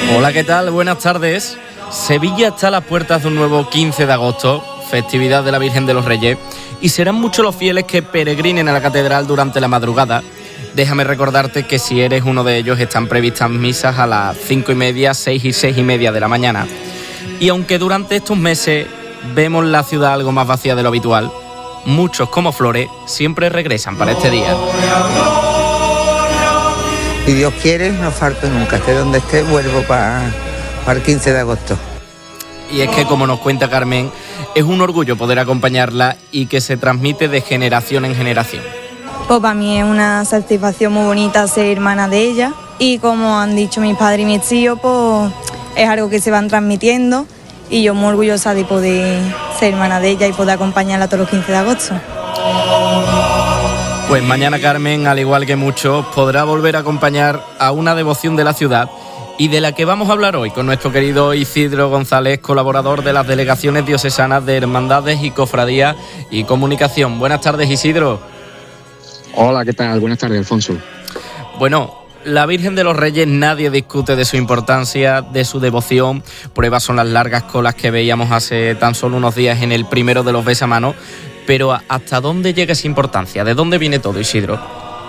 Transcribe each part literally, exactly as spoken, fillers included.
Hola, ¿qué tal? Buenas tardes. Sevilla está a las puertas de un nuevo quince de agosto, festividad de la Virgen de los Reyes, y serán muchos los fieles que peregrinen a la catedral durante la madrugada. Déjame recordarte que si eres uno de ellos están previstas misas a las cinco y media, seis y seis y media de la mañana. Y aunque durante estos meses vemos la ciudad algo más vacía de lo habitual, muchos como Flores siempre regresan para este día. Si Dios quiere, no falto nunca. Esté donde esté, vuelvo para, para el quince de agosto. Y es que, como nos cuenta Carmen, es un orgullo poder acompañarla y que se transmite de generación en generación. Pues para mí es una satisfacción muy bonita ser hermana de ella. Y como han dicho mis padres y mis tíos, pues es algo que se van transmitiendo. Y yo muy orgullosa de poder ser hermana de ella y poder acompañarla todos los quince de agosto. Pues mañana Carmen, al igual que muchos, podrá volver a acompañar a una devoción de la ciudad y de la que vamos a hablar hoy con nuestro querido Isidro González, colaborador de las delegaciones diocesanas de Hermandades y Cofradías y Comunicación. Buenas tardes, Isidro. Hola, ¿qué tal? Buenas tardes, Alfonso. Bueno, la Virgen de los Reyes nadie discute de su importancia, de su devoción. Pruebas son las largas colas que veíamos hace tan solo unos días en el primero de los besamanos. Pero ¿hasta dónde llega esa importancia? ¿De dónde viene todo, Isidro?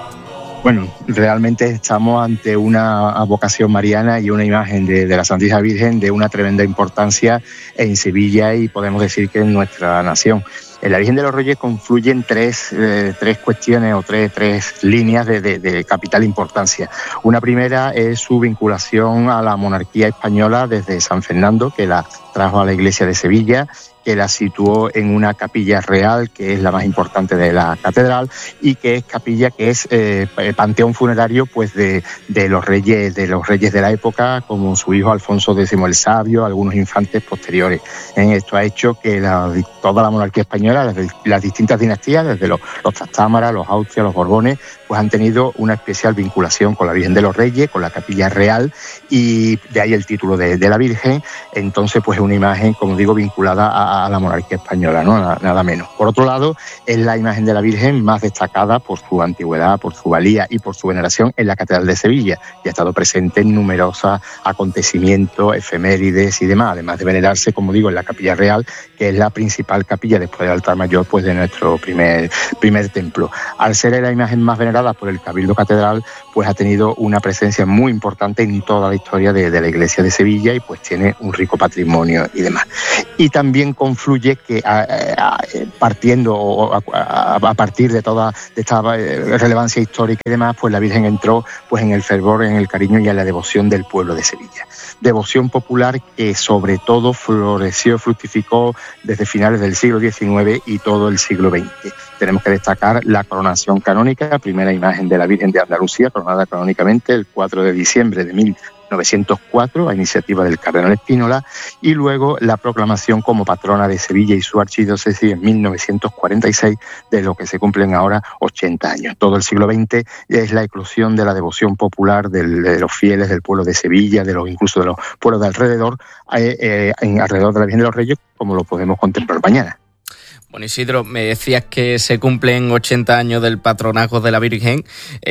Bueno, realmente estamos ante una vocación mariana y una imagen de, de la Santísima Virgen de una tremenda importancia en Sevilla y podemos decir que en nuestra nación. En la Virgen de los Reyes confluyen tres, eh, tres cuestiones o tres, tres líneas de, de, de capital importancia. Una primera es su vinculación a la monarquía española desde San Fernando, que la trajo a la iglesia de Sevilla, que la situó en una capilla real, que es la más importante de la catedral, y que es capilla que es eh, panteón funerario pues de, de los reyes de los reyes de la época, como su hijo Alfonso décimo el Sabio, algunos infantes posteriores. En esto ha hecho que la, toda la monarquía española, las, las distintas dinastías, desde los, los Trastámara, los Austrias, los Borbones, pues han tenido una especial vinculación con la Virgen de los Reyes, con la capilla real, y de ahí el título de, de la Virgen. Entonces, pues es una imagen, como digo, vinculada a, a la monarquía española, ¿no? Nada, nada menos. Por otro lado, es la imagen de la Virgen más destacada por su antigüedad, por su valía y por su veneración en la Catedral de Sevilla, y ha estado presente en numerosos acontecimientos, efemérides y demás, además de venerarse, como digo, en la capilla real, que es la principal capilla después del altar mayor pues de nuestro primer, primer templo. Al ser la imagen más venerada por el Cabildo Catedral, pues ha tenido una presencia muy importante en toda la historia de, de la iglesia de Sevilla y pues tiene un rico patrimonio y demás. Y también confluye que a, a, partiendo a, a, a partir de toda de esta relevancia histórica y demás, pues la Virgen entró pues en el fervor, en el cariño y en la devoción del pueblo de Sevilla. Devoción popular que sobre todo floreció, fructificó desde finales del siglo diecinueve y todo el siglo veinte. Tenemos que destacar la coronación canónica, primera imagen de la Virgen de Andalucía, coronada canónicamente el cuatro de diciembre de mil novecientos cuatro, a iniciativa del cardenal Espínola, y luego la proclamación como patrona de Sevilla y su archidiócesis en mil novecientos cuarenta y seis, de lo que se cumplen ahora ochenta años. Todo el siglo veinte es la eclosión de la devoción popular del, de los fieles del pueblo de Sevilla, de los incluso de los pueblos de alrededor, eh, eh, en, alrededor de la Virgen de los Reyes, como lo podemos contemplar mañana. Bueno, Isidro, me decías que se cumplen ochenta años del patronazgo de la Virgen.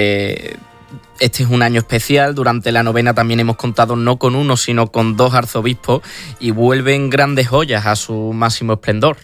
Eh, este es un año especial. Durante la novena también hemos contado no con uno, sino con dos arzobispos y vuelven grandes joyas a su máximo esplendor.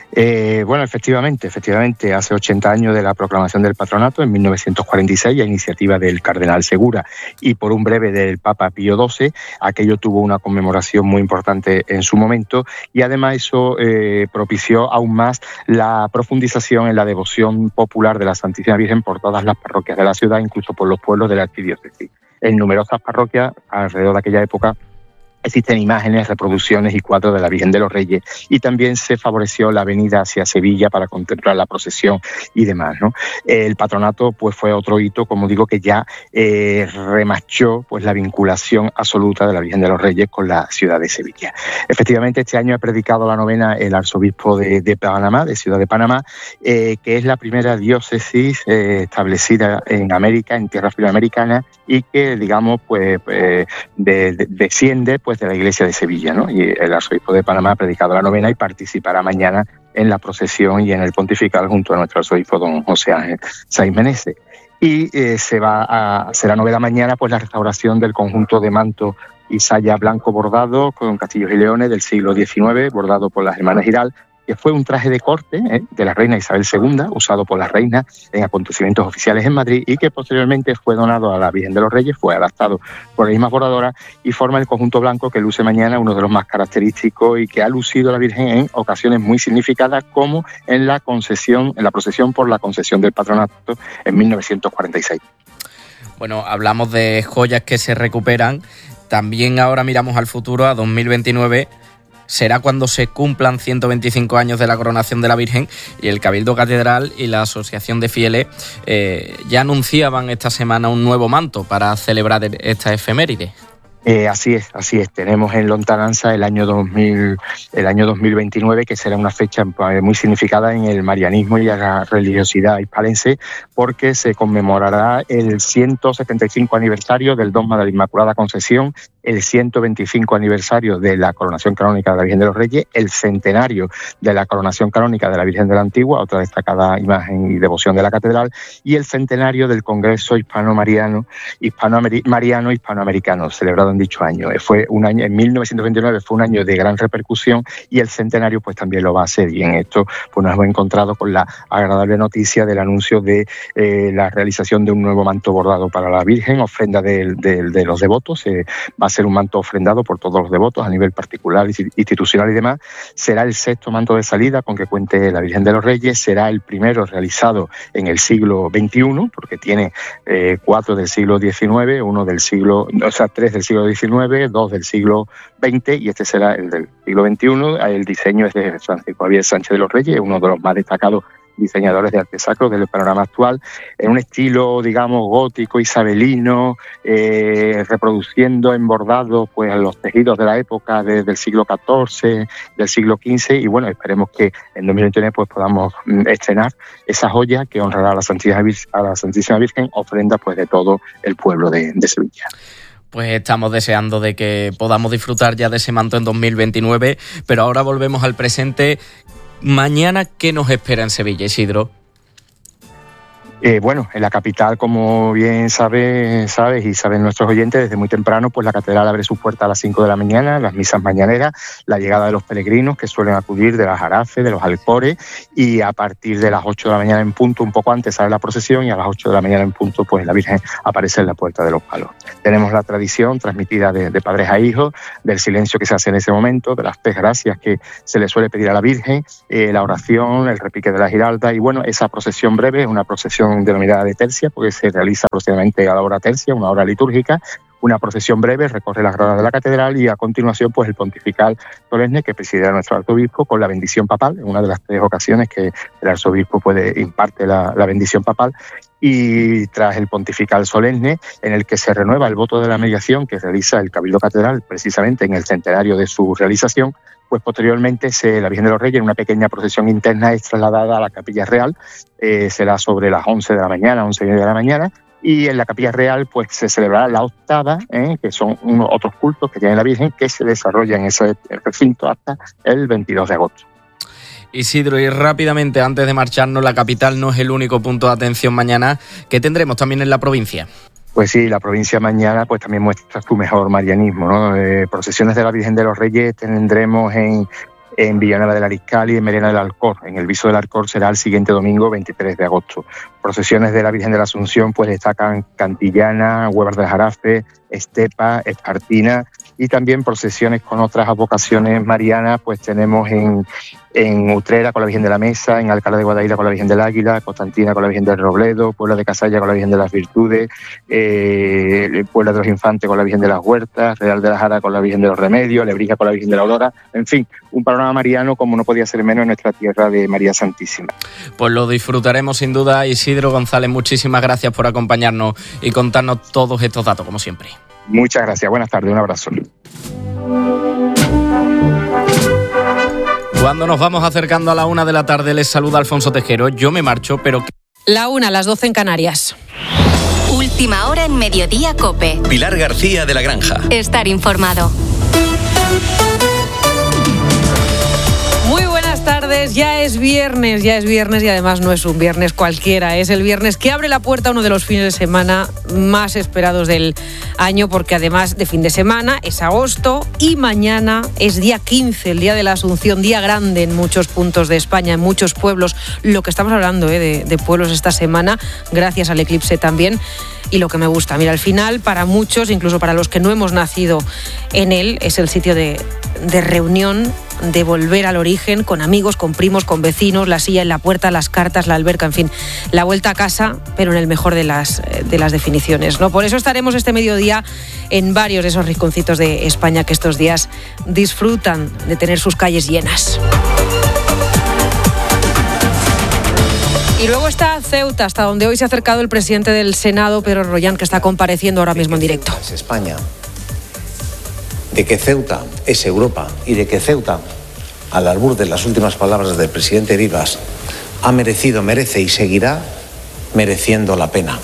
Eh, bueno, efectivamente, efectivamente, hace ochenta años de la proclamación del patronato, en mil novecientos cuarenta y seis, a iniciativa del cardenal Segura y por un breve del Papa Pío doce, aquello tuvo una conmemoración muy importante en su momento y además eso eh, propició aún más la profundización en la devoción popular de la Santísima Virgen por todas las parroquias de la ciudad, incluso por los pueblos de la archidiócesis. En numerosas parroquias alrededor de aquella época existen imágenes, reproducciones y cuadros de la Virgen de los Reyes, y también se favoreció la venida hacia Sevilla para contemplar la procesión y demás, ¿no? El patronato pues fue otro hito, como digo, que ya eh, remachó pues la vinculación absoluta de la Virgen de los Reyes con la ciudad de Sevilla. Efectivamente, este año ha predicado la novena el arzobispo de, de Panamá, de Ciudad de Panamá, eh, que es la primera diócesis eh, establecida en América, en tierras filoamericanas, y que, digamos, pues eh, de, de, desciende pues de la iglesia de Sevilla, ¿no? Y el arzobispo de Panamá ha predicado la novena y participará mañana en la procesión y en el pontifical junto a nuestro arzobispo don José Ángel Saiz Meneses. Y eh, se va a será novena mañana pues la restauración del conjunto de manto y saya blanco bordado con castillos y leones del siglo diecinueve, bordado por las hermanas Giral, que fue un traje de corte ¿eh? de la reina Isabel segunda, usado por la reina en acontecimientos oficiales en Madrid y que posteriormente fue donado a la Virgen de los Reyes, fue adaptado por la misma bordadora y forma el conjunto blanco que luce mañana, uno de los más característicos y que ha lucido la Virgen en ocasiones muy significadas, como en la concesión, en la procesión por la concesión del patronato en mil novecientos cuarenta y seis. Bueno, hablamos de joyas que se recuperan, también ahora miramos al futuro, a dos mil veintinueve, será cuando se cumplan ciento veinticinco años de la coronación de la Virgen y el Cabildo Catedral y la Asociación de Fieles eh, ya anunciaban esta semana un nuevo manto para celebrar esta efeméride. Eh, así es, así es. Tenemos en lontananza el año dos mil, el año dos mil veintinueve, que será una fecha muy significada en el marianismo y la religiosidad hispalense, porque se conmemorará el ciento setenta y cinco aniversario del dogma de la Inmaculada Concepción, el ciento veinticinco aniversario de la coronación canónica de la Virgen de los Reyes, el centenario de la coronación canónica de la Virgen de la Antigua, otra destacada imagen y devoción de la catedral, y el centenario del Congreso Hispano-Mariano, Hispano-Mariano, Hispanoamericano, celebrado en dicho año. Fue un año, en mil novecientos veintinueve fue un año de gran repercusión y el centenario pues también lo va a ser, y en esto pues nos hemos encontrado con la agradable noticia del anuncio de eh, la realización de un nuevo manto bordado para la Virgen, ofrenda de, de, de los devotos. Eh, va a ser un manto ofrendado por todos los devotos a nivel particular, institucional y demás. Será el sexto manto de salida con que cuente la Virgen de los Reyes, será el primero realizado en el siglo veintiuno, porque tiene eh, cuatro del siglo diecinueve, uno del siglo, o sea, tres del siglo diecinueve, dos del siglo veinte y este será el del siglo veintiuno. El diseño es de Francisco Javier Sánchez de los Reyes, uno de los más destacados diseñadores de arte sacro del panorama actual, en un estilo, digamos, gótico, isabelino, eh, reproduciendo en bordado pues, los tejidos de la época de, del siglo catorce, del siglo quince, y bueno, esperemos que en dos mil veintinueve pues, podamos mm, estrenar esa joya que honrará a la Santísima, a la Santísima Virgen, ofrenda pues, de todo el pueblo de, de Sevilla. Pues estamos deseando de que podamos disfrutar ya de ese manto en dos mil veintinueve, pero ahora volvemos al presente. Mañana, ¿qué nos espera en Sevilla, Isidro? Eh, bueno, en la capital, como bien sabe, sabes y saben nuestros oyentes, desde muy temprano pues la catedral abre sus puertas a las cinco de la mañana, las misas mañaneras, la llegada de los peregrinos que suelen acudir de las Jarafes, de los Alcores, y a partir de las ocho de la mañana en punto, un poco antes sale la procesión y a las ocho de la mañana en punto pues la Virgen aparece en la Puerta de los Palos. Tenemos la tradición transmitida de, de padres a hijos, del silencio que se hace en ese momento, de las tres gracias que se le suele pedir a la Virgen, eh, la oración, el repique de la giralda y bueno, esa procesión breve es una procesión denominada de tercia, porque se realiza aproximadamente a la hora tercia, una hora litúrgica, una procesión breve, recorre las gradas de la catedral y a continuación pues el pontifical solemne que presidirá nuestro arzobispo con la bendición papal, en una de las tres ocasiones que el arzobispo puede imparte la, la bendición papal, y tras el pontifical solemne en el que se renueva el voto de la mediación que realiza el Cabildo Catedral precisamente en el centenario de su realización, pues posteriormente se, la Virgen de los Reyes en una pequeña procesión interna es trasladada a la Capilla Real, eh, será sobre las once de la mañana, once y media de la mañana, y en la Capilla Real pues se celebrará la octava, eh, que son unos otros cultos que tiene la Virgen que se desarrollan en ese recinto hasta el veintidós de agosto. Isidro, y rápidamente antes de marcharnos, la capital no es el único punto de atención mañana, que tendremos también en la provincia. Pues sí, la provincia mañana pues también muestra su mejor marianismo, ¿no? Eh, procesiones de la Virgen de los Reyes tendremos en, en Villanueva del Ariscal y en Merena del Alcor. En el Viso del Alcor será el siguiente domingo, veintitrés de agosto. Procesiones de la Virgen de la Asunción pues destacan Cantillana, Huevas del Jarafe, Estepa, Espartina, y también procesiones con otras advocaciones marianas, pues tenemos en, en Utrera con la Virgen de la Mesa, en Alcalá de Guadaira con la Virgen del Águila, Constantina con la Virgen del Robledo, Puebla de Casalla con la Virgen de las Virtudes, eh, Puebla de los Infantes con la Virgen de las Huertas, Real de la Jara con la Virgen de los Remedios, Lebrija con la Virgen de la Aurora, en fin, un panorama mariano como no podía ser menos en nuestra tierra de María Santísima. Pues lo disfrutaremos sin duda. Isidro González, muchísimas gracias por acompañarnos y contarnos todos estos datos, como siempre. Muchas gracias, buenas tardes, un abrazo. Cuando nos vamos acercando a la una de la tarde, les saluda Alfonso Tejero. Yo me marcho, pero... La una, las doce en Canarias. Última hora en Mediodía COPE. Pilar García de la Granja. Estar informado. Muy buenas tardes. tardes. Ya es viernes, ya es viernes y además no es un viernes cualquiera. Es el viernes que abre la puerta a uno de los fines de semana más esperados del año, porque además de fin de semana es agosto y mañana es día quince, el día de la Asunción, día grande en muchos puntos de España, en muchos pueblos. Lo que estamos hablando eh, de, de pueblos esta semana, gracias al eclipse también. Y lo que me gusta, mira, al final para muchos, incluso para los que no hemos nacido en él, es el sitio de, de reunión, de volver al origen, con amigos, con primos, con vecinos, la silla en la puerta, las cartas, la alberca, en fin, la vuelta a casa, pero en el mejor de las, de las definiciones, ¿no? Por eso estaremos este mediodía en varios de esos rinconcitos de España que estos días disfrutan de tener sus calles llenas. Y luego está Ceuta, hasta donde hoy se ha acercado el presidente del Senado, Pedro Rollán, que está compareciendo ahora mismo en directo. Es España, de que Ceuta es Europa y de que Ceuta, al albur de las últimas palabras del presidente Rivas, ha merecido, merece y seguirá mereciendo la pena.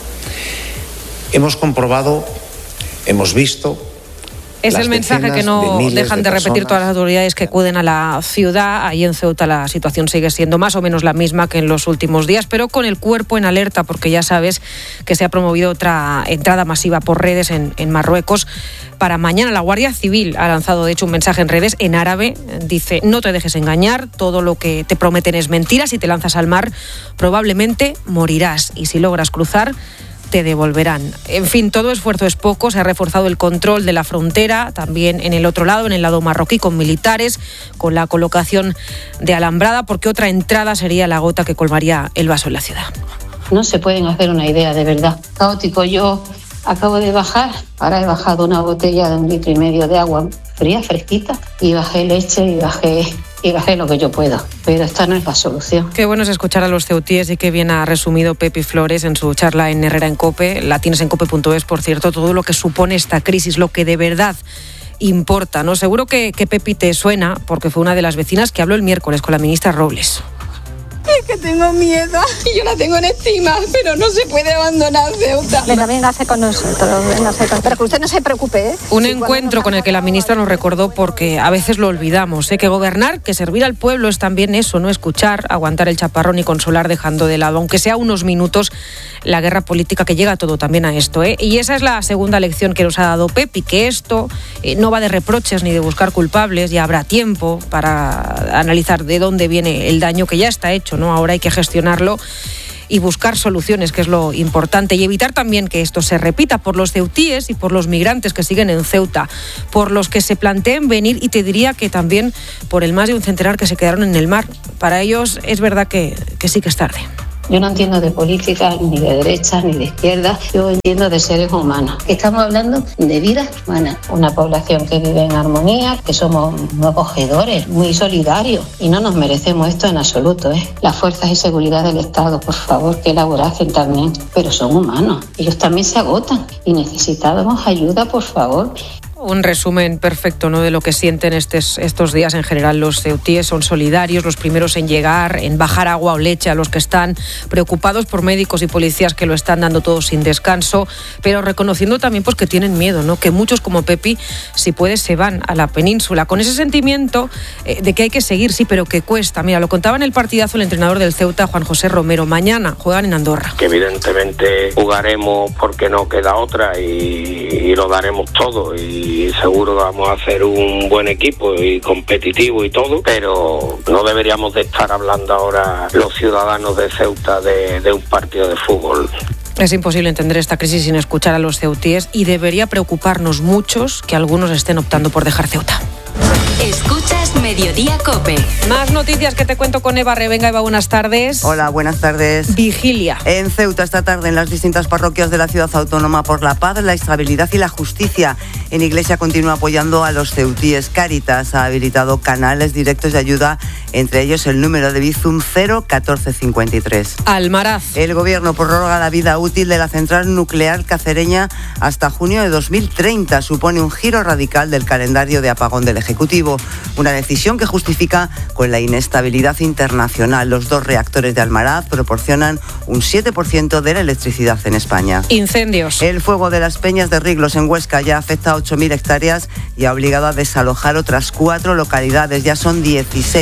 Hemos comprobado, hemos visto... Es el mensaje que no de dejan de, de repetir todas las autoridades que acuden a la ciudad. Ahí en Ceuta la situación sigue siendo más o menos la misma que en los últimos días, pero con el cuerpo en alerta, porque ya sabes que se ha promovido otra entrada masiva por redes en, en Marruecos. Para mañana la Guardia Civil ha lanzado, de hecho, un mensaje en redes en árabe. Dice: no te dejes engañar, todo lo que te prometen es mentira. Si te lanzas al mar, probablemente morirás. Y si logras cruzar, te devolverán. En fin, todo esfuerzo es poco. Se ha reforzado el control de la frontera, también en el otro lado, en el lado marroquí, con militares, con la colocación de alambrada, porque otra entrada sería la gota que colmaría el vaso en la ciudad. No se pueden hacer una idea, de verdad. Caótico. Yo acabo de bajar, ahora he bajado una botella de un litro y medio de agua fría, fresquita, y bajé leche y bajé... y bajé lo que yo pueda, pero esta no es la solución. Qué bueno es escuchar a los ceutíes y qué bien ha resumido Pepi Flores en su charla en Herrera en COPE. La tienes en cope punto es, por cierto, todo lo que supone esta crisis, lo que de verdad importa, ¿no? Seguro que, que Pepi te suena, porque fue una de las vecinas que habló el miércoles con la ministra Robles. Es que tengo miedo y yo la tengo en estima, pero no se puede abandonar Ceuta. Venga, véngase con nosotros, véngase con... pero que usted no se preocupe, ¿eh? Un sí, encuentro con el que la ministra nos recordó, porque a veces lo olvidamos, ¿eh? Que gobernar, que servir al pueblo es también eso, no escuchar, aguantar el chaparrón y consolar dejando de lado, aunque sea unos minutos, la guerra política, que llega todo también a esto, ¿eh? Y esa es la segunda lección que nos ha dado Pepi, que esto eh, no va de reproches ni de buscar culpables, ya habrá tiempo para analizar de dónde viene el daño que ya está hecho, ¿no? Ahora hay que gestionarlo y buscar soluciones, que es lo importante, y evitar también que esto se repita por los ceutíes y por los migrantes que siguen en Ceuta, por los que se planteen venir, y te diría que también por el más de un centenar que se quedaron en el mar. Para ellos es verdad que, que sí que es tarde. Yo no entiendo de política, ni de derecha, ni de izquierda. Yo entiendo de seres humanos. Estamos hablando de vidas humanas. Una población que vive en armonía, que somos muy acogedores, muy solidarios. Y no nos merecemos esto en absoluto, ¿eh? Las fuerzas de seguridad del Estado, por favor, que elaborasen también. Pero son humanos. Ellos también se agotan. Y necesitamos ayuda, por favor. Un resumen perfecto, ¿no?, de lo que sienten estos, estos días en general los ceutíes. Son solidarios, los primeros en llegar, en bajar agua o leche a los que están preocupados, por médicos y policías que lo están dando todo sin descanso, pero reconociendo también pues que tienen miedo, ¿no?, que muchos como Pepi, si puede, se van a la península con ese sentimiento eh, de que hay que seguir, sí, pero que cuesta. Mira, lo contaba en el partidazo el entrenador del Ceuta, Juan José Romero. Mañana juegan en Andorra. Que evidentemente jugaremos porque no queda otra, y, y lo daremos todo, y y seguro que vamos a hacer un buen equipo y competitivo y todo, pero no deberíamos de estar hablando ahora los ciudadanos de Ceuta de, de un partido de fútbol. Es imposible entender esta crisis sin escuchar a los ceutíes, y debería preocuparnos muchos que algunos estén optando por dejar Ceuta. Escuchas Mediodía COPE. Más noticias que te cuento con Eva Revenga. Eva, buenas tardes. Hola, buenas tardes. Vigilia. En Ceuta esta tarde, en las distintas parroquias de la ciudad autónoma, por la paz, la estabilidad y la justicia. En Iglesia continúa apoyando a los ceutíes. Cáritas ha habilitado canales directos de ayuda, entre ellos el número de Bizum cero catorce cincuenta y tres. Almaraz. El gobierno prorroga la vida útil de la central nuclear cacereña hasta junio de dos mil treinta. Supone un giro radical del calendario de apagón del Ejecutivo. Una decisión que justifica con la inestabilidad internacional. Los dos reactores de Almaraz proporcionan un siete por ciento de la electricidad en España. Incendios. El fuego de las Peñas de Riglos en Huesca ya afecta a ocho mil hectáreas y ha obligado a desalojar otras cuatro localidades. Ya son dieciséis.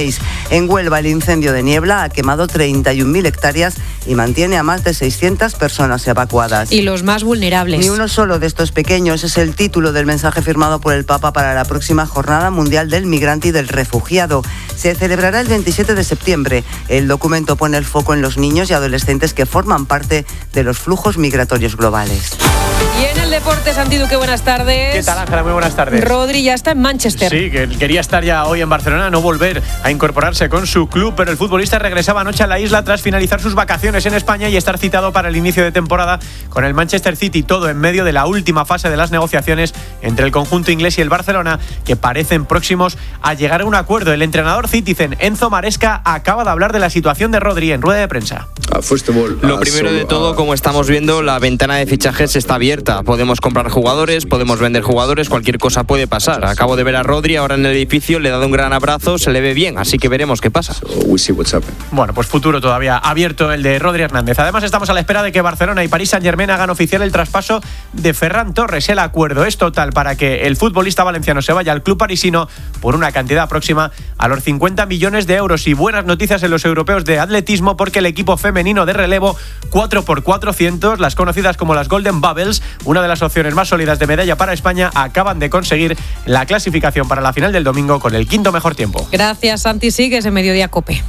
En Huelva, el incendio de niebla ha quemado treinta y un mil hectáreas y mantiene a más de seiscientas personas evacuadas. Y los más vulnerables. Ni uno solo de estos pequeños es el título del mensaje firmado por el Papa para la próxima Jornada Mundial del Migrante y del Refugiado. Se celebrará el veintisiete de septiembre. El documento pone el foco en los niños y adolescentes que forman parte de los flujos migratorios globales. Y en el deporte, Santi Duque, buenas tardes. ¿Qué tal, Ángela? Muy buenas tardes. Rodri ya está en Manchester. Sí, que quería estar ya hoy en Barcelona, no volver a incorporarse con su club, pero el futbolista regresaba anoche a la isla tras finalizar sus vacaciones en España y estar citado para el inicio de temporada con el Manchester City, todo en medio de la última fase de las negociaciones entre el conjunto inglés y el Barcelona, que parecen próximos a llegar a un acuerdo. El entrenador Citizen, Enzo Maresca, acaba de hablar de la situación de Rodri en rueda de prensa. Lo primero de todo, como estamos viendo, la ventana de fichajes está abierta. Podemos comprar jugadores, podemos vender jugadores, cualquier cosa puede pasar. Acabo de ver a Rodri ahora en el edificio, le he dado un gran abrazo, se le ve bien, así que veremos qué pasa. Bueno, pues futuro todavía abierto el de Rodri Hernández. Además, estamos a la espera de que Barcelona y París Saint-Germain hagan oficial el traspaso de Ferran Torres. El acuerdo es total para que el futbolista valenciano se vaya al club parisino por una cantidad próxima a los cincuenta millones de euros. Y buenas noticias en los europeos de atletismo, porque el equipo femenino de relevo cuatro por cuatrocientos, las conocidas como las Golden Bubbles, una de las opciones más sólidas de medalla para España, acaban de conseguir la clasificación para la final del domingo con el quinto mejor tiempo. Gracias, Santi. Sigues en Mediodía Cope.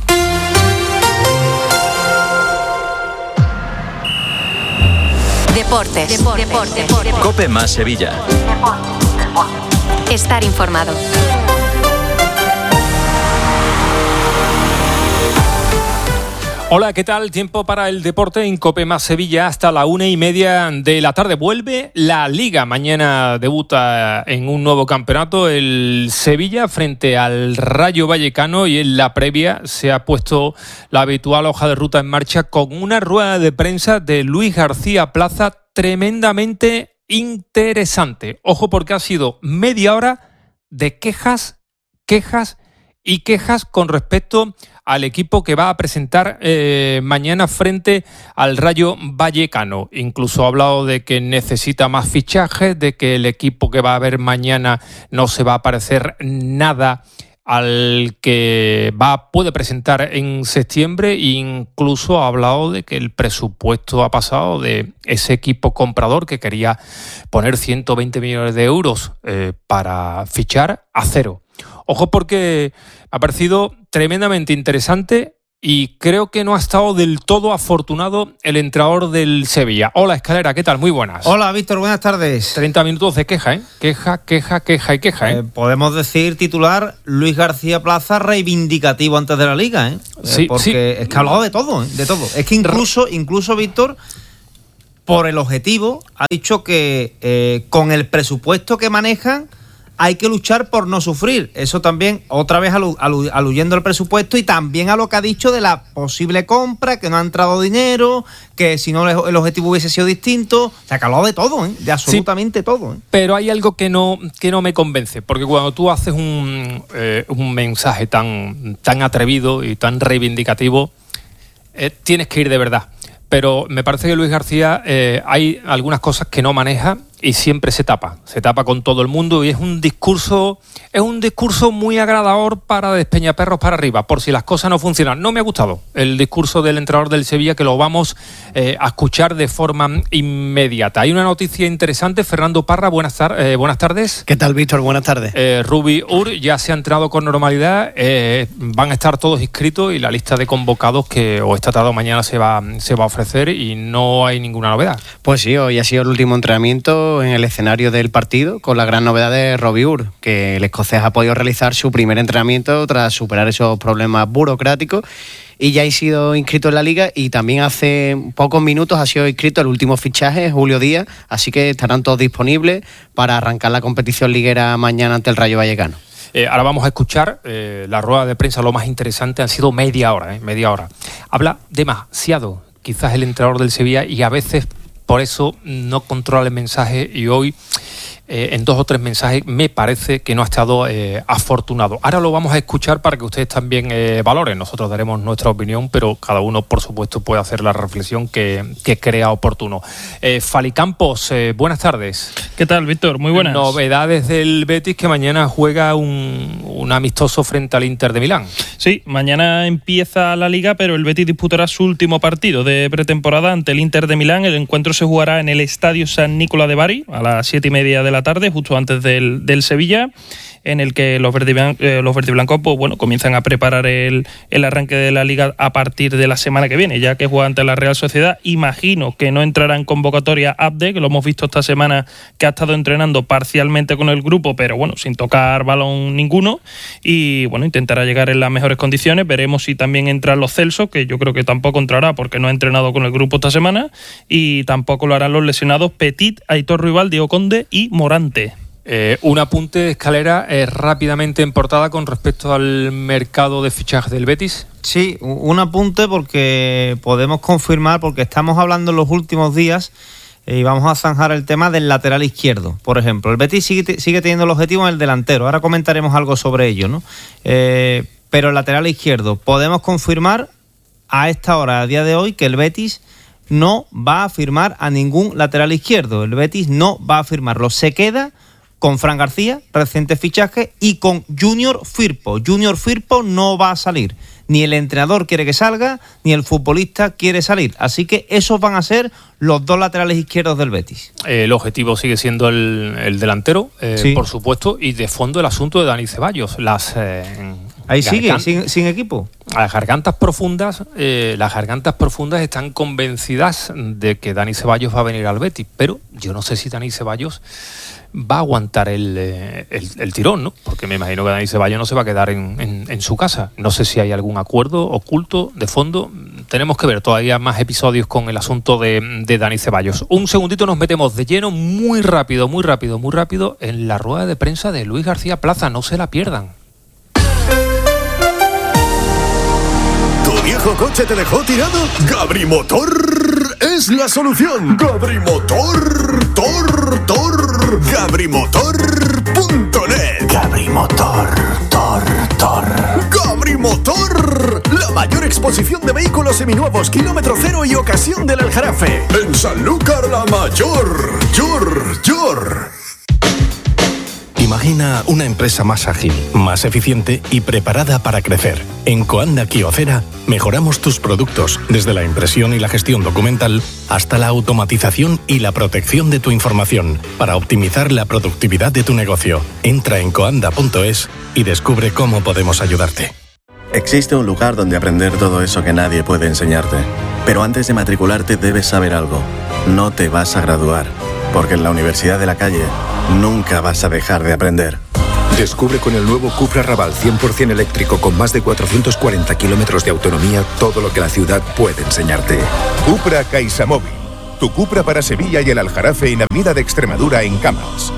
Deportes. Deportes. Deportes. Deportes. Cope más Sevilla. Estar informado. Hola, ¿qué tal? Tiempo para el deporte en Cope más Sevilla hasta la una y media de la tarde. Vuelve la Liga. Mañana debuta en un nuevo campeonato el Sevilla frente al Rayo Vallecano, y en la previa se ha puesto la habitual hoja de ruta en marcha con una rueda de prensa de Luis García Plaza tremendamente interesante. Ojo, porque ha sido media hora de quejas, quejas y quejas con respecto al equipo que va a presentar eh, mañana frente al Rayo Vallecano. Incluso ha hablado de que necesita más fichajes, de que el equipo que va a haber mañana no se va a parecer nada al que va puede presentar en septiembre, e incluso ha hablado de que el presupuesto ha pasado de ese equipo comprador que quería poner ciento veinte millones de euros eh, para fichar a cero. Ojo, porque me ha parecido tremendamente interesante y creo que no ha estado del todo afortunado el entrenador del Sevilla. Hola, Escalera, ¿qué tal? Muy buenas. Hola, Víctor, buenas tardes. treinta minutos de queja, ¿eh? Queja, queja, queja y queja, ¿eh? eh podemos decir titular Luis García Plaza reivindicativo antes de la Liga, ¿eh? Sí, eh, porque sí. es que ha hablado de todo, ¿eh? de todo. Es que incluso, incluso Víctor, por el objetivo, ha dicho que eh, con el presupuesto que manejan hay que luchar por no sufrir. Eso también, otra vez alu- alu- aluyendo al presupuesto, y también a lo que ha dicho de la posible compra, que no ha entrado dinero, que si no el objetivo hubiese sido distinto. O sea, que ha hablado de todo, ¿eh? De absolutamente sí, todo. ¿eh? Pero hay algo que no, que no me convence, porque cuando tú haces un, eh, un mensaje tan, tan atrevido y tan reivindicativo, eh, tienes que ir de verdad. Pero me parece que Luis García eh, hay algunas cosas que no maneja y siempre se tapa, se tapa con todo el mundo, y es un discurso, es un discurso muy agradador para despeñaperros para arriba, por si las cosas no funcionan. No me ha gustado el discurso del entrenador del Sevilla, que lo vamos eh, a escuchar de forma inmediata. Hay una noticia interesante. Fernando Parra, buenas, tar- eh, buenas tardes. ¿Qué tal, Víctor? Buenas tardes. Eh, Rubi Ur ya se ha entrenado con normalidad, eh, van a estar todos inscritos y la lista de convocados que o esta tarde o mañana se va, se va a ofrecer, y no hay ninguna novedad. Pues sí, hoy ha sido el último entrenamiento en el escenario del partido, con la gran novedad de Robbie Ur, que el escocés ha podido realizar su primer entrenamiento tras superar esos problemas burocráticos, y ya ha sido inscrito en la Liga, y también hace pocos minutos ha sido inscrito el último fichaje, Julio Díaz, así que estarán todos disponibles para arrancar la competición liguera mañana ante el Rayo Vallecano. Eh, ahora vamos a escuchar eh, la rueda de prensa. Lo más interesante han sido media hora, eh, media hora. Habla demasiado, quizás el entrenador del Sevilla, y a veces por eso no controla el mensaje, y hoy eh, en dos o tres mensajes, me parece que no ha estado eh, afortunado. Ahora lo vamos a escuchar para que ustedes también eh, valoren. Nosotros daremos nuestra opinión, pero cada uno, por supuesto, puede hacer la reflexión que, que crea oportuno. Eh, Fali Campos, eh, buenas tardes. ¿Qué tal, Víctor? Muy buenas. Novedades del Betis, que mañana juega un, un amistoso frente al Inter de Milán. Sí, mañana empieza la Liga, pero el Betis disputará su último partido de pretemporada ante el Inter de Milán. El encuentro se jugará en el Estadio San Nicola de Bari a las siete y media de la tarde, justo antes del, del Sevilla, en el que los verdiblan- eh, los verdiblancos pues, bueno, comienzan a preparar el, el arranque de la Liga a partir de la semana que viene, ya que juega ante la Real Sociedad. Imagino que no entrará en convocatoria Abde, que lo hemos visto esta semana, que ha estado entrenando parcialmente con el grupo, pero bueno, sin tocar balón ninguno, y bueno, intentará llegar en las mejores condiciones. Veremos si también entran los Celso, que yo creo que tampoco entrará porque no ha entrenado con el grupo esta semana, y tampoco lo harán los lesionados Petit, Aitor Ruibal, Diego Conde y Morante. Eh, un apunte, Escalera, eh, rápidamente en portada con respecto al mercado de fichajes del Betis. Sí, un apunte porque podemos confirmar, porque estamos hablando en los últimos días eh, y vamos a zanjar el tema del lateral izquierdo. Por ejemplo, el Betis sigue, sigue teniendo el objetivo en el delantero. Ahora comentaremos algo sobre ello, ¿no? Eh, pero el lateral izquierdo, podemos confirmar a esta hora, a día de hoy, que el Betis no va a firmar a ningún lateral izquierdo. El Betis no va a firmarlo. Se queda con Fran García, reciente fichaje, y con Junior Firpo. Junior Firpo no va a salir. Ni el entrenador quiere que salga, ni el futbolista quiere salir. Así que esos van a ser los dos laterales izquierdos del Betis. Eh, el objetivo sigue siendo el, el delantero, eh, sí. por supuesto, y de fondo el asunto de Dani Ceballos. Las, eh, Ahí sigue, gargant- sin, sin equipo. Las gargantas profundas, eh, las gargantas profundas están convencidas de que Dani Ceballos va a venir al Betis, pero yo no sé si Dani Ceballos va a aguantar el, eh, el, el tirón, ¿no? Porque me imagino que Dani Ceballos no se va a quedar en, en, en su casa. No sé si hay algún acuerdo oculto de fondo. Tenemos que ver todavía más episodios con el asunto de, de Dani Ceballos. Un segundito, nos metemos de lleno, muy rápido, muy rápido, muy rápido, en la rueda de prensa de Luis García Plaza. No se la pierdan. ¿Tu viejo coche te dejó tirado? Gabri Motor es la solución. Gabri Motor, tor, tor. Gabri Motor punto net. Gabri Motor, tor, tor. Gabri Motor, la mayor exposición de vehículos seminuevos, kilómetro cero y ocasión del Aljarafe. En Sanlúcar la Mayor. Yor, yor. Imagina una empresa más ágil, más eficiente y preparada para crecer. En Coanda Kyocera mejoramos tus productos desde la impresión y la gestión documental hasta la automatización y la protección de tu información para optimizar la productividad de tu negocio. Entra en coanda punto es y descubre cómo podemos ayudarte. Existe un lugar donde aprender todo eso que nadie puede enseñarte. Pero antes de matricularte debes saber algo. No te vas a graduar, porque en la Universidad de la Calle nunca vas a dejar de aprender. Descubre con el nuevo Cupra Raval cien por ciento eléctrico con más de cuatrocientos cuarenta kilómetros de autonomía todo lo que la ciudad puede enseñarte. Cupra CaixaMóvil. Tu Cupra para Sevilla y el Aljarafe en Avenida de Extremadura en Camps.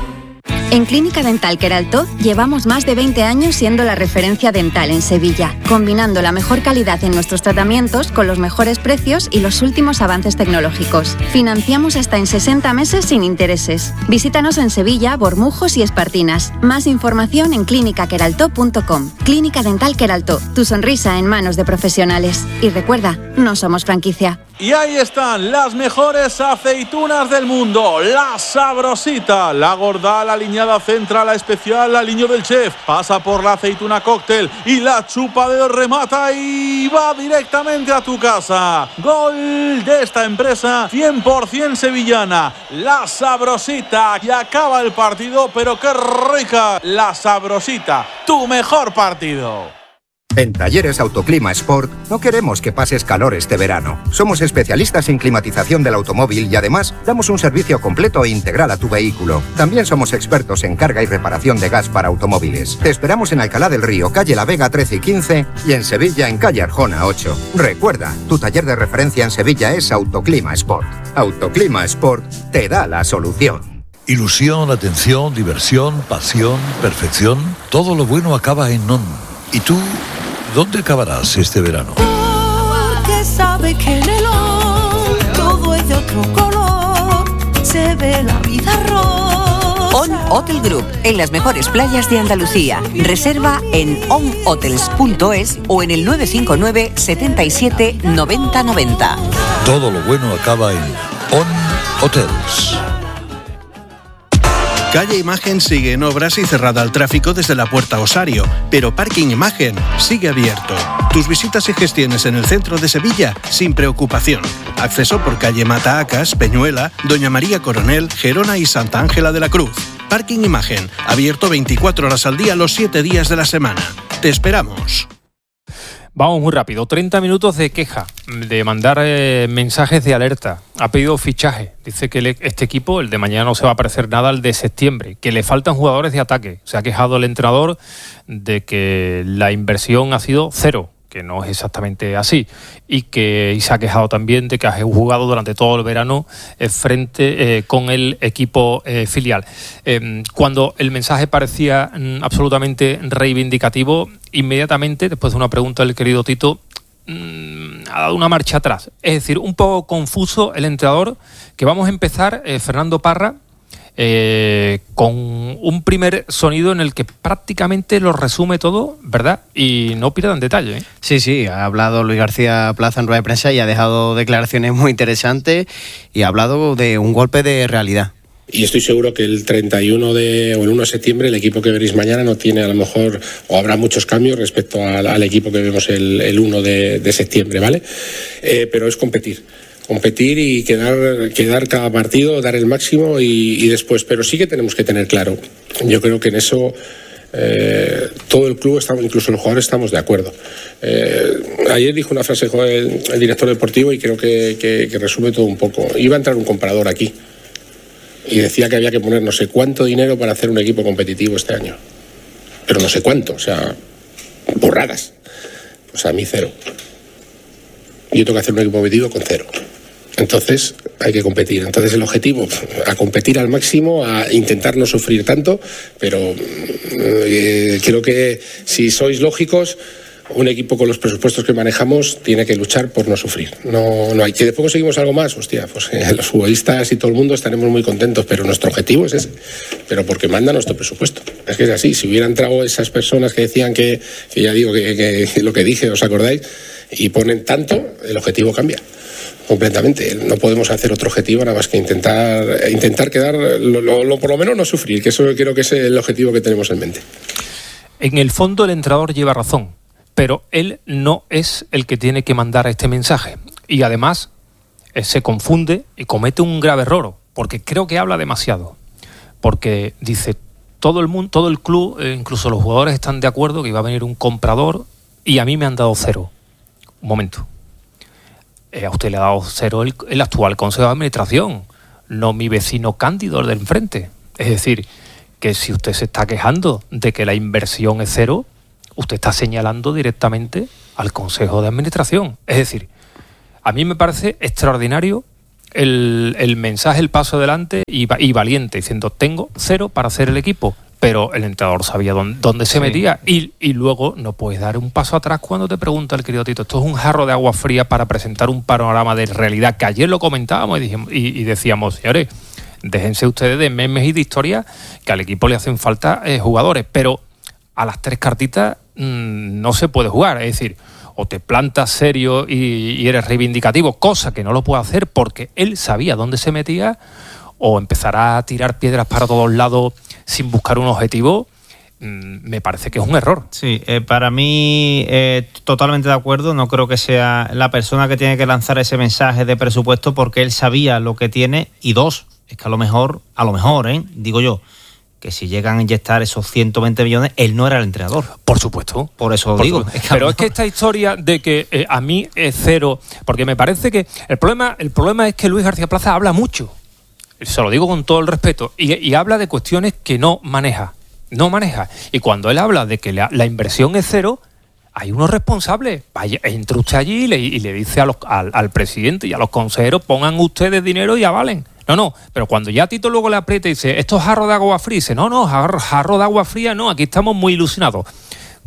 En Clínica Dental Queraltó llevamos más de veinte años siendo la referencia dental en Sevilla, combinando la mejor calidad en nuestros tratamientos con los mejores precios y los últimos avances tecnológicos. Financiamos hasta en sesenta meses sin intereses. Visítanos en Sevilla, Bormujos y Espartinas. Más información en clínica queraltó punto com. Clínica Dental Queraltó, tu sonrisa en manos de profesionales. Y recuerda, no somos franquicia. Y ahí están las mejores aceitunas del mundo. La Sabrosita, la gorda, la aliñada central, la especial, la aliño del chef. Pasa por la aceituna cóctel y la chupa de remata y va directamente a tu casa. Gol de esta empresa cien por ciento sevillana. La Sabrosita. Y acaba el partido, pero qué rica. La Sabrosita, tu mejor partido. En Talleres Autoclima Sport no queremos que pases calor este verano. Somos especialistas en climatización del automóvil y además damos un servicio completo e integral a tu vehículo. También somos expertos en carga y reparación de gas para automóviles. Te esperamos en Alcalá del Río, calle La Vega trece y quince y en Sevilla en calle Arjona ocho. Recuerda, tu taller de referencia en Sevilla es Autoclima Sport. Autoclima Sport te da la solución. Ilusión, atención, diversión, pasión, perfección. Todo lo bueno acaba en Non. ¿Y tú? ¿Dónde acabarás este verano? Porque sabe que en el On todo es de otro color. Se ve la vida rosa. On Hotel Group, en las mejores playas de Andalucía. Reserva en on hotels punto es o en el nueve cinco nueve, setenta y siete, noventa noventa. Todo lo bueno acaba en On Hotels. Calle Imagen sigue en obras y cerrada al tráfico desde la Puerta Osario, pero Parking Imagen sigue abierto. Tus visitas y gestiones en el centro de Sevilla sin preocupación. Acceso por calle Mataacas, Peñuela, Doña María Coronel, Gerona y Santa Ángela de la Cruz. Parking Imagen, abierto veinticuatro horas al día los siete días de la semana. Te esperamos. Vamos muy rápido, treinta minutos de queja, de mandar eh, mensajes de alerta. Ha pedido fichaje, dice que le, este equipo, el de mañana, no se va a parecer nada al de septiembre, que le faltan jugadores de ataque. Se ha quejado el entrenador de que la inversión ha sido cero, que no es exactamente así, y que y se ha quejado también de que ha jugado durante todo el verano eh, frente eh, con el equipo eh, filial. Eh, cuando el mensaje parecía mm, absolutamente reivindicativo, inmediatamente, después de una pregunta del querido Tito, mm, ha dado una marcha atrás. Es decir, un poco confuso el entrenador, que vamos a empezar, eh, Fernando Parra, Eh, con un primer sonido en el que prácticamente lo resume todo, ¿verdad? Y no pierdan detalle, ¿eh? Sí, sí, ha hablado Luis García Plaza en rueda de prensa y ha dejado declaraciones muy interesantes y ha hablado de un golpe de realidad. Y estoy seguro que el treinta y uno de, o el uno de septiembre el equipo que veréis mañana no tiene a lo mejor, o habrá muchos cambios respecto al, al equipo que vemos el, el uno de, de septiembre, ¿vale? Eh, pero es competir. competir y quedar, quedar cada partido, dar el máximo y, y después, pero sí que tenemos que tener claro, yo creo que en eso eh, todo el club, estamos, incluso los jugadores, estamos de acuerdo. Eh, ayer dijo una frase el, el director deportivo y creo que, que, que resume todo un poco. Iba a entrar un comprador aquí y decía que había que poner no sé cuánto dinero para hacer un equipo competitivo este año, pero no sé cuánto, o sea, burradas. Pues a mí cero. Yo tengo que hacer un equipo competitivo con cero. Entonces hay que competir. Entonces el objetivo, a competir al máximo, a intentar no sufrir tanto, pero eh, creo que si sois lógicos, un equipo con los presupuestos que manejamos tiene que luchar por no sufrir. No, no hay que después conseguimos algo más, hostia, pues eh, los futbolistas y todo el mundo estaremos muy contentos, pero nuestro objetivo es ese, pero porque manda nuestro presupuesto. Es que es así. Si hubieran entrado esas personas que decían que, que ya digo que, que, que lo que dije, ¿os acordáis? Y ponen tanto, el objetivo cambia completamente. No podemos hacer otro objetivo nada más que intentar intentar quedar, lo, lo, lo, por lo menos no sufrir, que eso creo que es el objetivo que tenemos en mente. En el fondo el entrenador lleva razón, pero él no es el que tiene que mandar este mensaje. Y además eh, se confunde y comete un grave error, porque creo que habla demasiado. Porque dice, todo el mundo, todo el club, eh, incluso los jugadores están de acuerdo que iba a venir un comprador y a mí me han dado cero. Un momento. Eh, a usted le ha dado cero el, el actual Consejo de Administración, no mi vecino Cándido, el del enfrente. Es decir, que si usted se está quejando de que la inversión es cero, usted está señalando directamente al Consejo de Administración. Es decir, a mí me parece extraordinario el, el mensaje, el paso adelante y, y valiente, diciendo, tengo cero para hacer el equipo. Pero el entrenador sabía dónde, dónde se sí. metía y, y luego no puedes dar un paso atrás cuando te pregunta el querido Tito. Esto es un jarro de agua fría para presentar un panorama de realidad que ayer lo comentábamos y, dijimos, y, y decíamos, señores, déjense ustedes de memes y de historias, que al equipo le hacen falta eh, jugadores, pero a las tres cartitas mmm, no se puede jugar. Es decir, o te plantas serio y, y eres reivindicativo, cosa que no lo puede hacer porque él sabía dónde se metía, o empezará a tirar piedras para todos lados sin buscar un objetivo. Me parece que es un error. Sí, eh, para mí eh, totalmente de acuerdo. No creo que sea la persona que tiene que lanzar ese mensaje de presupuesto porque él sabía lo que tiene. Y dos, es que a lo mejor, a lo mejor, ¿eh? digo yo, que si llegan a inyectar esos ciento veinte millones, él no era el entrenador. Por supuesto. Por eso lo Por digo. Es que Pero es que esta historia de que eh, a mí es cero, porque me parece que el problema, el problema es que Luis García Plaza habla mucho. Se lo digo con todo el respeto, y, y habla de cuestiones que no maneja, no maneja. Y cuando él habla de que la, la inversión es cero, hay unos responsables. Vaya, entre usted allí y le, y le dice a los, al, al presidente y a los consejeros, pongan ustedes dinero y avalen. No, no, pero cuando ya Tito luego le aprieta y dice, esto es jarro de agua fría, dice, no, no, jarro, jarro de agua fría no, aquí estamos muy ilusionados.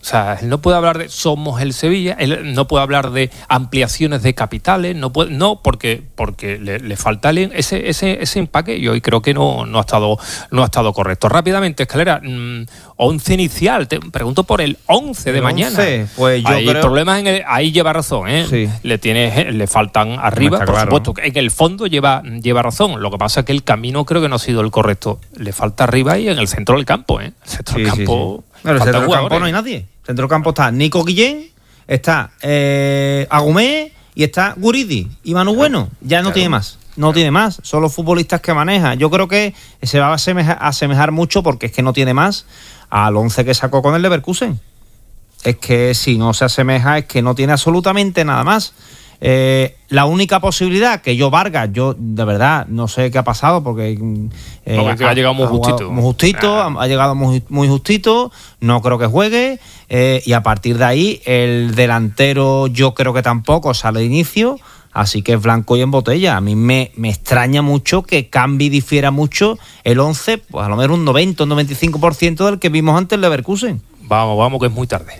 O sea, él no puede hablar de somos el Sevilla, él no puede hablar de ampliaciones de capitales, no puede, no porque porque le, le falta el, ese ese ese empaque y hoy creo que no no ha estado no ha estado correcto. Rápidamente, Escalera, mmm, once inicial, te pregunto por el once de el mañana. once, pues yo hay creo... problemas en el, ahí lleva razón, ¿eh? Sí. Le tiene le faltan arriba, por claro. supuesto, en el fondo lleva lleva razón. Lo que pasa es que el camino creo que no ha sido el correcto. Le falta arriba y en el centro del campo, ¿eh? El centro sí, del campo. Sí, sí. Pero el centro del campo no hay nadie. Centro del campo está Nico Guillén, está eh, Agumé y está Guridi y Manu Bueno. Ya no claro. tiene más, no tiene más. Son los futbolistas que maneja. Yo creo que se va a asemejar, a asemejar mucho porque es que no tiene más al once que sacó con el Leverkusen. Es que si no se asemeja es que no tiene absolutamente nada más. Eh, la única posibilidad que yo Vargas, yo de verdad no sé qué ha pasado porque eh, ha, ha llegado muy ha justito, muy justito ah. ha, ha llegado muy, muy justito, no creo que juegue eh, y a partir de ahí el delantero yo creo que tampoco sale de inicio, así que es blanco y en botella. A mí me, me extraña mucho que cambie y difiera mucho el once, pues a lo mejor un noventa, un noventa y cinco por ciento del que vimos antes el Leverkusen. Vamos, vamos que es muy tarde.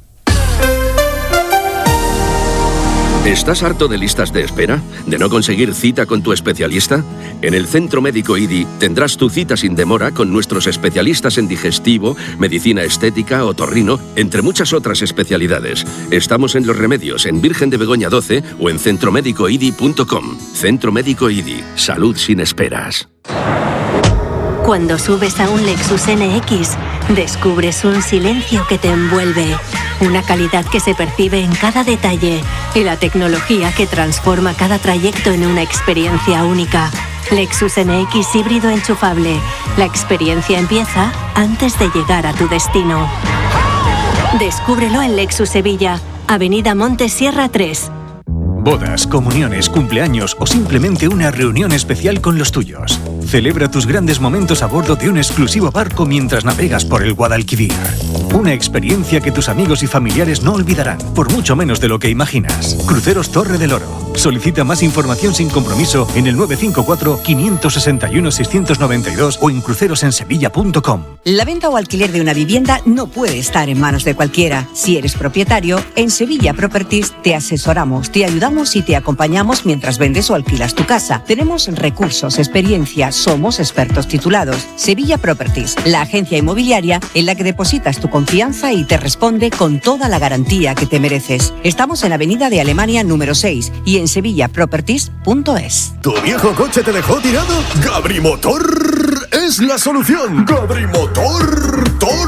¿Estás harto de listas de espera? ¿De no conseguir cita con tu especialista? En el Centro Médico I D I tendrás tu cita sin demora con nuestros especialistas en digestivo, medicina estética, otorrino, entre muchas otras especialidades. Estamos en Los Remedios, en Virgen de Begoña doce o en centro médico i d i punto com. Centro Médico I D I. Salud sin esperas. Cuando subes a un Lexus N X, descubres un silencio que te envuelve, una calidad que se percibe en cada detalle y la tecnología que transforma cada trayecto en una experiencia única. Lexus N X híbrido enchufable. La experiencia empieza antes de llegar a tu destino. Descúbrelo en Lexus Sevilla, Avenida Montes Sierra tres. Bodas, comuniones, cumpleaños o simplemente una reunión especial con los tuyos. Celebra tus grandes momentos a bordo de un exclusivo barco mientras navegas por el Guadalquivir. Una experiencia que tus amigos y familiares no olvidarán, por mucho menos de lo que imaginas. Cruceros Torre del Oro. Solicita más información sin compromiso en el nueve cinco cuatro, cinco seis uno, seis nueve dos o en crucerosensevilla punto com. La venta o alquiler de una vivienda no puede estar en manos de cualquiera. Si eres propietario, en Sevilla Properties te asesoramos, te ayudamos y te acompañamos mientras vendes o alquilas tu casa. Tenemos recursos, experiencia, somos expertos titulados. Sevilla Properties, la agencia inmobiliaria en la que depositas tu confianza y te responde con toda la garantía que te mereces. Estamos en Avenida de Alemania número seis y en sevilla properties punto es. ¿Tu viejo coche te dejó tirado? Gabrimotor es la solución. Gabrimotor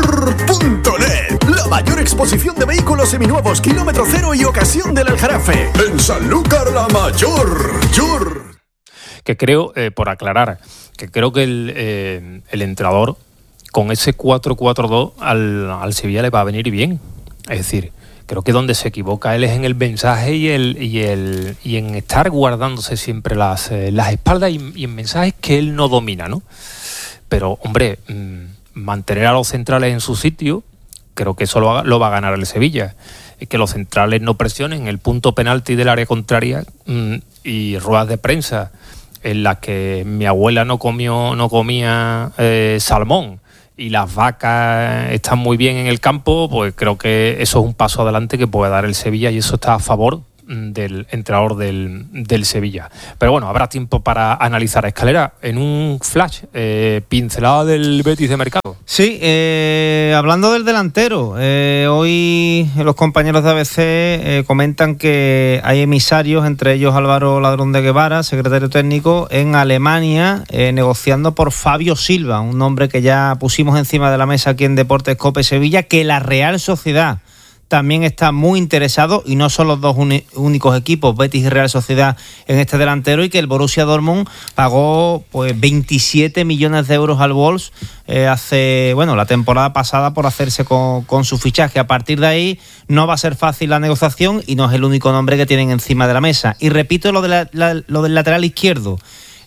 punto net. La mayor exposición de vehículos seminuevos, kilómetro cero y ocasión del Aljarafe. En Sanlúcar la Mayor. Yor. Que creo, eh, por aclarar, que creo que el, eh, el entrenador con ese cuatro cuatro dos al, al Sevilla le va a venir bien. Es decir, creo que donde se equivoca él es en el mensaje y el y el y en estar guardándose siempre las, eh, las espaldas y, y en mensajes que él no domina, ¿no? Pero, hombre, mmm, mantener a los centrales en su sitio, creo que eso lo va, lo va a ganar el Sevilla. Es que los centrales no presionen el punto penalti del área contraria mmm, y ruedas de prensa en las que mi abuela no comió no comía eh, salmón y las vacas están muy bien en el campo, pues creo que eso es un paso adelante que puede dar el Sevilla y eso está a favor del entrenador del, del Sevilla. Pero bueno, habrá tiempo para analizar. Escalera, en un flash, eh, pincelada del Betis de mercado. Sí, eh, hablando del delantero, eh, hoy los compañeros de A B C eh, comentan que hay emisarios, entre ellos Álvaro Ladrón de Guevara, secretario técnico, en Alemania, eh, negociando por Fabio Silva, un nombre que ya pusimos encima de la mesa aquí en Deportes Cope Sevilla, que la Real Sociedad también está muy interesado, y no son los dos uni- únicos equipos, Betis y Real Sociedad, en este delantero, y que el Borussia Dortmund pagó pues veintisiete millones de euros al Wolves eh, hace, bueno, la temporada pasada por hacerse con, con su fichaje. A partir de ahí no va a ser fácil la negociación y no es el único nombre que tienen encima de la mesa. Y repito lo, de la, la, lo del lateral izquierdo.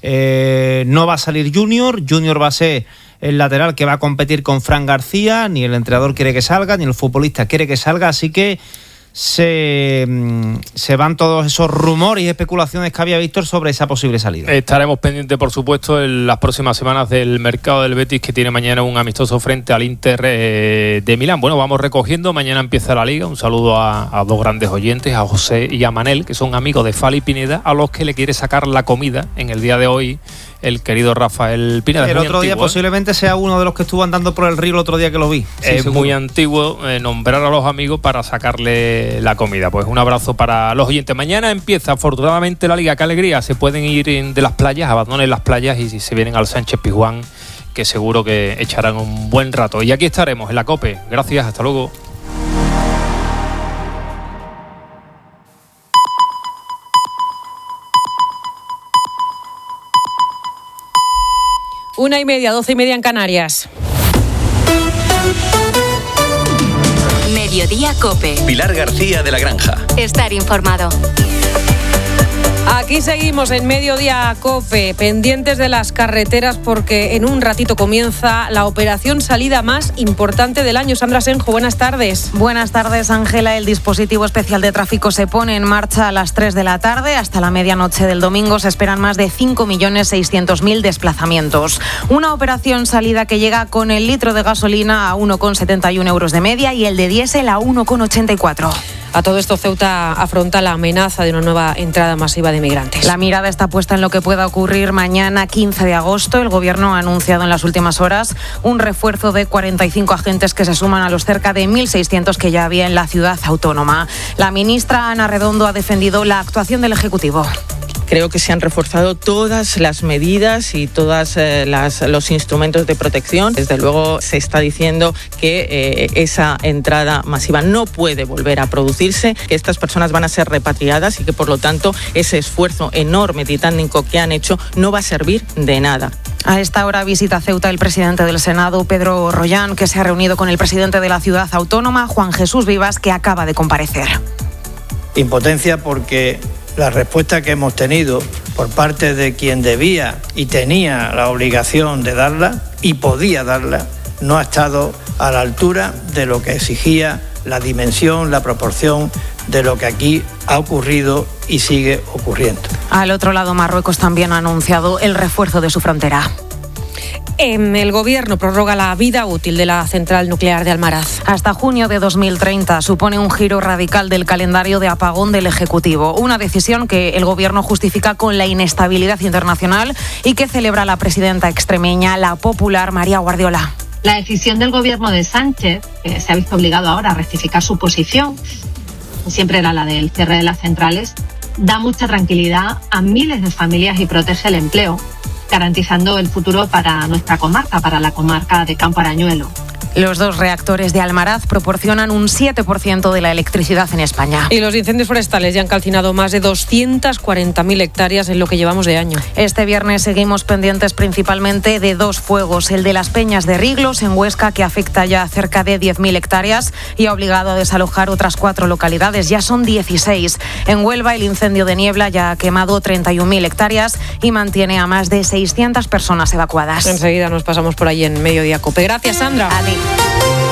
Eh, no va a salir Junior, Junior va a ser el lateral que va a competir con Fran García, ni el entrenador quiere que salga, ni el futbolista quiere que salga, así que se, se van todos esos rumores y especulaciones que había Víctor sobre esa posible salida. Estaremos pendientes, por supuesto, en las próximas semanas del mercado del Betis, que tiene mañana un amistoso frente al Inter eh, de Milán. Bueno, vamos recogiendo, mañana empieza la Liga. Un saludo a, a dos grandes oyentes, a José y a Manel, que son amigos de Fali Pineda, a los que le quiere sacar la comida en el día de hoy el querido Rafael Pineda. El otro antiguo, día posiblemente sea uno de los que estuvo andando por el río el otro día que lo vi. Sí, es seguro. Muy antiguo eh, nombrar a los amigos para sacarle la comida. Pues un abrazo para los oyentes. Mañana empieza afortunadamente la Liga. Qué alegría, se pueden ir en, de las playas, abandonen las playas y se vienen al Sánchez Pizjuán, que seguro que echarán un buen rato. Y aquí estaremos en la COPE. Gracias, hasta luego. Una y media, doce y media en Canarias. Mediodía COPE. Pilar García de la Granja. Estar informado. Aquí seguimos en Mediodía COPE, pendientes de las carreteras porque en un ratito comienza la operación salida más importante del año. Sandra Senjo, buenas tardes. Buenas tardes, Ángela. El dispositivo especial de tráfico se pone en marcha a las tres de la tarde. Hasta la medianoche del domingo se esperan más de cinco millones seiscientos mil desplazamientos. Una operación salida que llega con el litro de gasolina a uno coma setenta y uno euros de media y el de diésel a uno coma ochenta y cuatro. A todo esto, Ceuta afronta la amenaza de una nueva entrada masiva de migrantes. La mirada está puesta en lo que pueda ocurrir mañana, quince de agosto. El Gobierno ha anunciado en las últimas horas un refuerzo de cuarenta y cinco agentes que se suman a los cerca de mil seiscientos que ya había en la ciudad autónoma. La ministra Ana Redondo ha defendido la actuación del Ejecutivo. Creo que se han reforzado todas las medidas y todos eh, los instrumentos de protección. Desde luego se está diciendo que eh, esa entrada masiva no puede volver a producirse, que estas personas van a ser repatriadas y que por lo tanto ese esfuerzo enorme, titánico que han hecho no va a servir de nada. A esta hora visita Ceuta el presidente del Senado, Pedro Rollán, que se ha reunido con el presidente de la ciudad autónoma, Juan Jesús Vivas, que acaba de comparecer. Impotencia porque la respuesta que hemos tenido por parte de quien debía y tenía la obligación de darla y podía darla, no ha estado a la altura de lo que exigía la dimensión, la proporción de lo que aquí ha ocurrido y sigue ocurriendo. Al otro lado, Marruecos también ha anunciado el refuerzo de su frontera. El Gobierno prorroga la vida útil de la central nuclear de Almaraz. Hasta junio de dos mil treinta supone un giro radical del calendario de apagón del Ejecutivo. Una decisión que el Gobierno justifica con la inestabilidad internacional y que celebra la presidenta extremeña, la popular María Guardiola. La decisión del Gobierno de Sánchez, que se ha visto obligado ahora a rectificar su posición, siempre era la del cierre de las centrales, da mucha tranquilidad a miles de familias y protege el empleo, garantizando el futuro para nuestra comarca, para la comarca de Campo Arañuelo. Los dos reactores de Almaraz proporcionan un siete por ciento de la electricidad en España. Y los incendios forestales ya han calcinado más de doscientas cuarenta mil hectáreas en lo que llevamos de año. Este viernes seguimos pendientes principalmente de dos fuegos. El de las Peñas de Riglos, en Huesca, que afecta ya a cerca de diez mil hectáreas y ha obligado a desalojar otras cuatro localidades. Ya son dieciséis. En Huelva, el incendio de Niebla ya ha quemado treinta y un mil hectáreas y mantiene a más de seiscientas personas evacuadas. Enseguida nos pasamos por ahí en Mediodía COPE. Gracias, Sandra. A ti.